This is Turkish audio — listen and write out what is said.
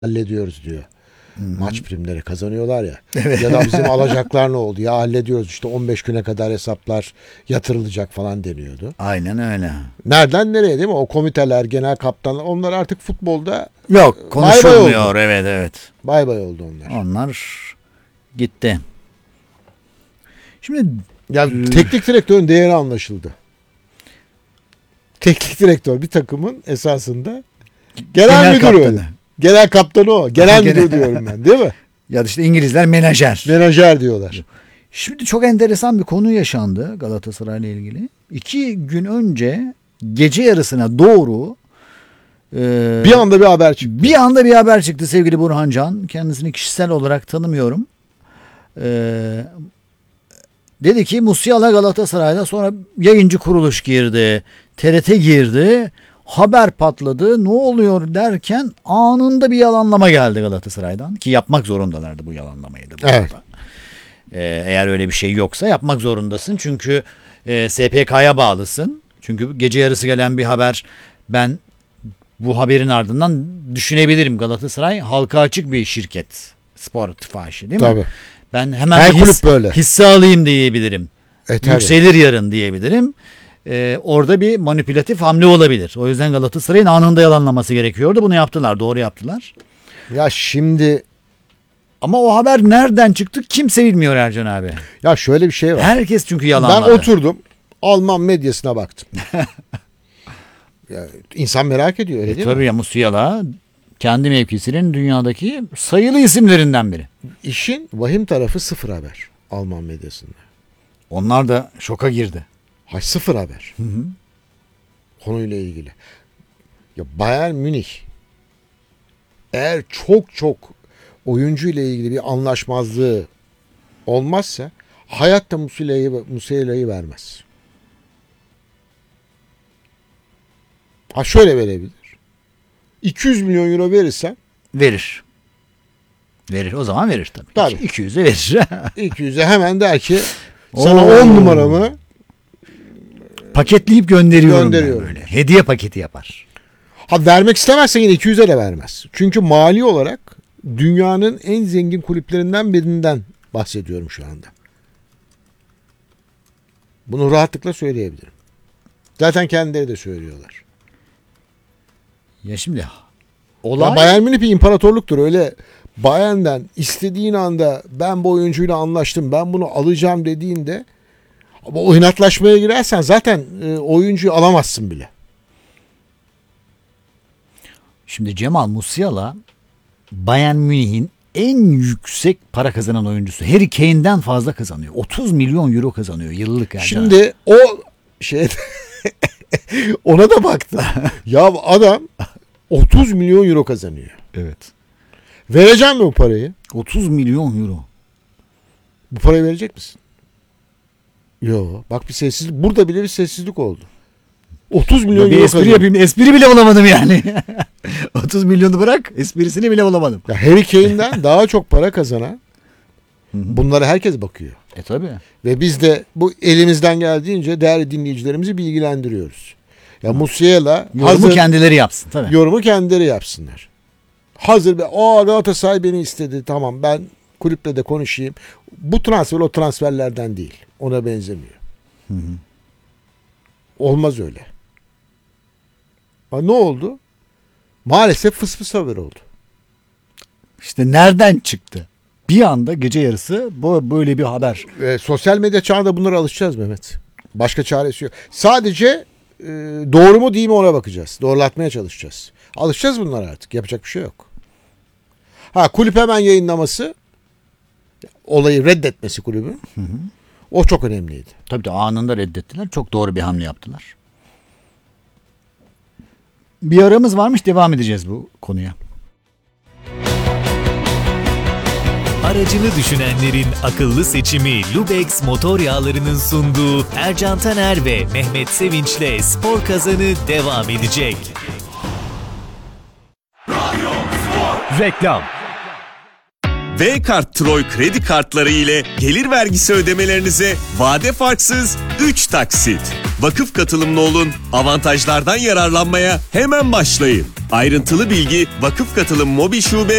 hallediyoruz diyor. Maç primleri kazanıyorlar ya. Evet. Ya da bizim alacaklar ne oldu? Ya hallediyoruz işte 15 güne kadar hesaplar yatırılacak falan deniyordu. Aynen öyle. Nereden nereye değil mi? O komiteler, genel kaptanlar onlar artık futbolda Yok, konuşulmuyor. Bay bay Evet. bay bay oldu onlar. Onlar gitti. Şimdi Yani teknik direktörün değeri anlaşıldı. Teknik direktör bir takımın esasında genel müdürü. kaptanı. Genel kaptanı o. Genel Genel- müdür diyorum ben, değil mi? Ya da işte İngilizler menajer. Menajer diyorlar. Şimdi çok enteresan bir konu yaşandı Galatasaray'la ilgili. 2 gün önce gece yarısına doğru Bir anda bir haber çıktı. bir anda bir haber çıktı sevgili Burhan Can. Kendisini kişisel olarak tanımıyorum. Dedi ki Musiala Galatasaray'da, sonra yayıncı kuruluş girdi. TRT girdi. Haber patladı. Ne oluyor derken anında bir yalanlama geldi Galatasaray'dan. Ki yapmak zorundalardı bu yalanlamayı da. Evet. Eğer öyle bir şey yoksa yapmak zorundasın. Çünkü SPK'ya bağlısın. Çünkü gece yarısı gelen bir haber, ben bu haberin ardından düşünebilirim. Galatasaray halka açık bir şirket. Spor ittifakı değil mi? Tabii. Ben hemen Her bir kulüp böyle. hisse alayım diyebilirim. Tabii. Yükselir yarın diyebilirim. Orada bir manipülatif hamle olabilir. O yüzden Galatasaray'ın anında yalanlaması gerekiyordu. Bunu yaptılar. Doğru yaptılar. Ya şimdi Ama o haber nereden çıktı kimse bilmiyor Ercan abi. ya şöyle bir şey var. Herkes çünkü yalanladı. Ben oturdum. Alman medyasına baktım. Ya, insan merak ediyor öyle değil mi? Tabii ya, Musiala kendi mevkisinin dünyadaki sayılı isimlerinden biri. İşin vahim tarafı sıfır haber Alman medyasında. Onlar da şoka girdi. Hay sıfır haber. Konuyla ilgili. Ya Bayern Münih eğer çok oyuncu ile ilgili bir anlaşmazlığı olmazsa hayatta Musiala'yı vermez. Ha şöyle verebilir. 200 milyon euro verirsen Verir. Verir. O zaman verir tabii. Tabii. 200'e verir. 200'e hemen der ki sana Oo. 10 numaramı Paketleyip gönderiyorum, Gönderiyorum. ben böyle. Hediye paketi yapar. ha vermek istemezsen yine 200'e de vermez. Çünkü mali olarak dünyanın en zengin kulüplerinden birinden bahsediyorum şu anda. Bunu rahatlıkla söyleyebilirim. Zaten kendileri de söylüyorlar. Ya şimdi Ya olay Bayern Münih bir imparatorluktur. Öyle Bayern'den istediğin anda ben bu oyuncuyla anlaştım, ben bunu alacağım dediğinde o inatlaşmaya girersen zaten oyuncuyu alamazsın bile. Şimdi Cemal Musiala Bayern Münih'in en yüksek para kazanan oyuncusu. Harry Kane'den fazla kazanıyor. 30 milyon euro kazanıyor yıllık. Yani. Şimdi o şey ona da baktı. Ya adam 30 milyon euro kazanıyor. Evet. Vereceğim mi bu parayı? 30 milyon euro. Bu parayı verecek misin? Yok. Bak bir sessizlik. Burada bile bir sessizlik oldu. 30 milyon Bir euro espri kazanıyor. yapayım. Espri bile bulamadım yani. 30 milyonu bırak. Esprisini bile bulamadım. Ya Harry Kane'den daha çok para kazanan bunlara herkes bakıyor. Tabii. Ve biz de bu elimizden geldiğince değerli dinleyicilerimizi bilgilendiriyoruz. Ya Musiala Yorumu kendileri yapsın tabii. yorumu kendileri yapsınlar. Hazır be o Galatasaray beni istedi, tamam ben kulüple de konuşayım. Bu transfer o transferlerden değil. Ona benzemiyor. Olmaz öyle. Ha, ne oldu? Maalesef fıs fıs haber oldu. İşte nereden çıktı? Bir anda gece yarısı böyle bir haber. Sosyal medya çağında bunlara alışacağız Mehmet. Başka çaresi yok. Sadece doğru mu değil mi ona bakacağız. Doğrulatmaya çalışacağız. Alışacağız bunlara artık. Yapacak bir şey yok. Ha kulüp hemen yayınlaması, olayı reddetmesi kulübün. O çok önemliydi. Tabii de anında reddettiler. Çok doğru bir hamle yaptılar. Bir aramız varmış, devam edeceğiz bu konuya. Aracını düşünenlerin akıllı seçimi Lubex motor yağlarının sunduğu Ercan Taner ve Mehmet Sevinç'le Spor Kazanı devam edecek. Reklam. V-Kart Troy kredi kartları ile gelir vergisi ödemelerinize vade farksız 3 taksit. Vakıf katılımlı olun, avantajlardan yararlanmaya hemen başlayın. Ayrıntılı bilgi Vakıf Katılım Mobil Şube